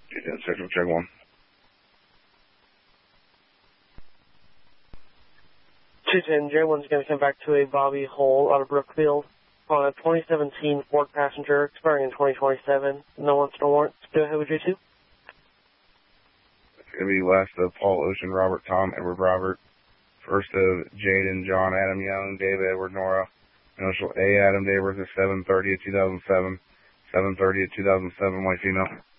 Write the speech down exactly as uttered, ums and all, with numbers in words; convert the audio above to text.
Check, check one. two ten, J one's going to come back to a Bobby Hole out of Brookfield on a twenty seventeen Ford Passenger expiring in twenty twenty-seven. No wants, no warrants. Go ahead with J two. It's going to be last of Paul, Ocean, Robert, Tom, Edward, Robert. First of Jaden, John, Adam, Young, David, Edward, Nora. Initial A, Adam, Davis is seven thirty of two thousand seven. seven thirty of two thousand seven, white female.